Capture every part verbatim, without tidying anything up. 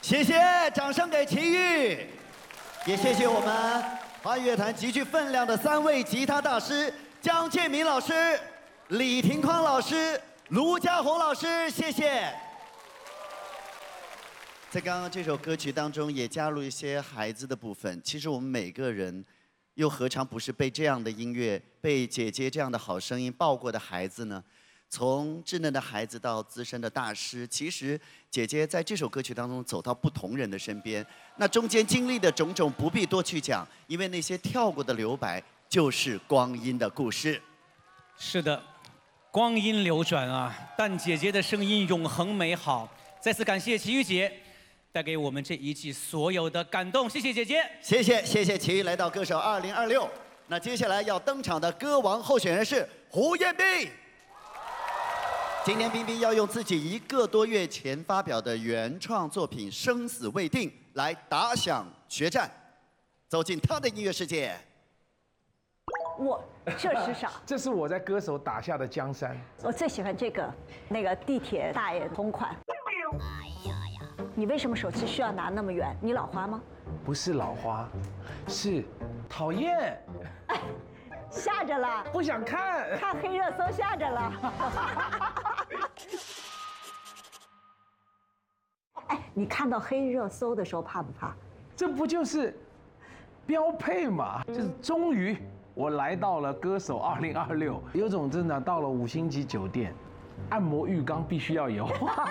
谢谢，掌声给齐豫，也谢谢我们华语乐坛极具分量的三位吉他大师：江建民老师、李廷匡老师、卢家宏老师，谢谢。在刚刚这首歌曲当中，也加入一些孩子的部分。其实我们每个人，又何尝不是被这样的音乐、被姐姐这样的好声音抱过的孩子呢？从稚嫩的孩子到资深的大师，其实姐姐在这首歌曲当中走到不同人的身边，那中间经历的种种不必多去讲，因为那些跳过的留白就是光阴的故事。 是的，光阴流转啊，但姐姐的声音永恒美好。再次感谢齐豫姐带给我们这一季所有的感动，谢谢姐姐， 谢谢谢谢齐豫来到歌手二零二六。那接下来要登场的歌王候选人是胡彦斌。今天彬彬要用自己一个多月前发表的原创作品《生死未定》来打响决战，走进他的音乐世界。 我这是啥？ 这是我在歌手打下的江山。 我最喜欢这个，那个地铁大爷同款。你为什么手机需要拿那么远？你老花吗？ 不是老花，是讨厌。 哎，吓着了， 不想看， 看黑热搜吓着了。哎，你看到黑热搜的时候怕不怕？ 这不就是标配嘛？就是终于我来到了歌手二零二六，有种真的到了五星级酒店，按摩浴缸必须要有。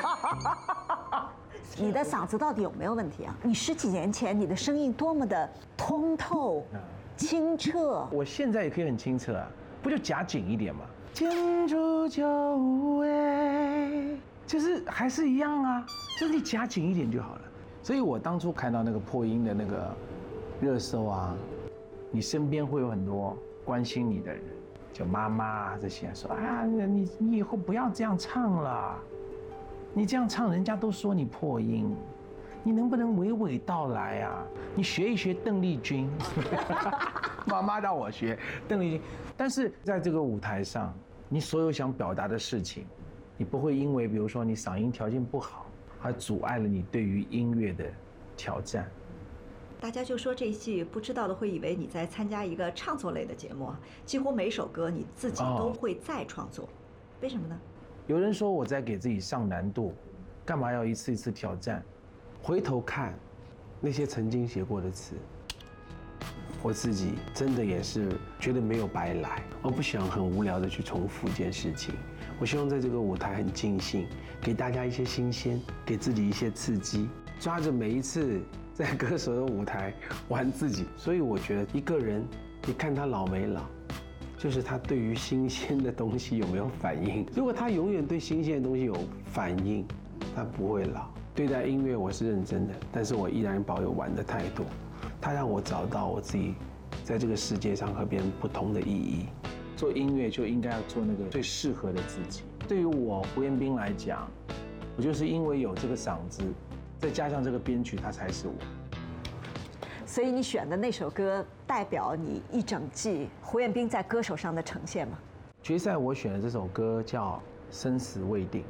你的嗓子到底有没有问题啊？你十几年前你的声音多么的通透、清澈。 我现在也可以很清澈啊，不就夹紧一点吗？建筑就无味，就是还是一样啊，就是你夹紧一点就好了。所以我当初看到那个破音的那个热搜啊，你身边会有很多关心你的人，就妈妈啊这些说啊，你你以后不要这样唱了。你这样唱，人家都说你破音，你能不能娓娓道来啊？你学一学邓丽君，妈妈让我学邓丽君。但是在这个舞台上，你所有想表达的事情，你不会因为比如说你嗓音条件不好，而阻碍了你对于音乐的挑战。 大家就说这一季不知道的会以为你在参加一个唱作类的节目，几乎每首歌你自己都会再创作，哦、为什么呢？ 有人说我在给自己上难度，干嘛要一次一次挑战？回头看那些曾经写过的词，我自己真的也是觉得没有白来。我不想很无聊的去重复一件事情，我希望在这个舞台很尽兴，给大家一些新鲜，给自己一些刺激，抓着每一次在歌手的舞台玩自己。所以我觉得一个人，你看他老没老，就是他对于新鲜的东西有没有反应。如果他永远对新鲜的东西有反应，他不会老。对待音乐我是认真的，但是我依然保有玩的态度。它让我找到我自己在这个世界上和别人不同的意义。做音乐就应该要做那个最适合的自己。对于我胡彦斌来讲，我就是因为有这个嗓子，再加上这个编曲，它才是我。 所以你选的那首歌代表你一整季胡彦斌在歌手上的呈现吗？ 决赛我选的这首歌叫《生死未定》。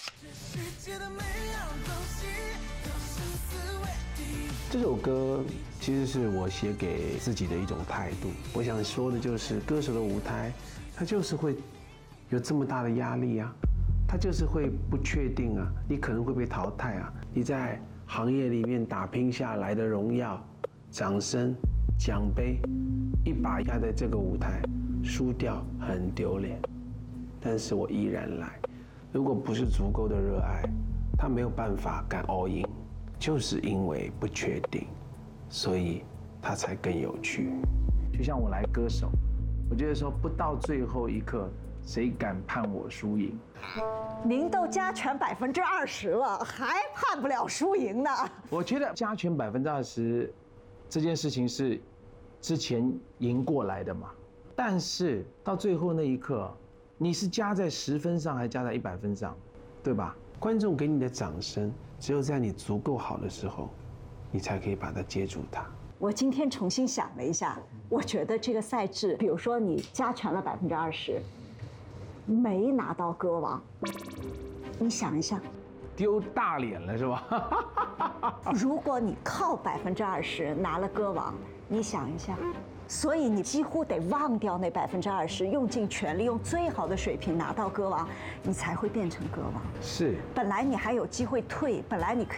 这首歌其实是我写给自己的一种态度。我想说的就是，歌手的舞台，它就是会有这么大的压力啊，它就是会不确定啊，你可能会被淘汰啊。你在行业里面打拼下来的荣耀、掌声、奖杯，一把压在这个舞台，输掉很丢脸。但是我依然来，如果不是足够的热爱，他没有办法敢 all in。就是因为不确定，所以它才更有趣。就像我来歌手，我觉得说不到最后一刻，谁敢判我输赢？ 您都加权百分之二十了，还判不了输赢呢？ 我觉得加权百分之二十这件事情是之前赢过来的嘛，但是到最后那一刻，你是加在十分上，还加在一百分上，对吧？观众给你的掌声，只有在你足够好的时候，你才可以把它接住它。 我今天重新想了一下，我觉得这个赛制，比如说你加权了百分之二十，没拿到歌王，你想一下， 丢大脸了是吧？ 如果你靠百分之二十拿了歌王，你想一下，所以你几乎得忘掉那百分之二十，用尽全力，用最好的水平拿到歌王，你才会变成歌王。 是， 本来你还有机会退，本来你可以。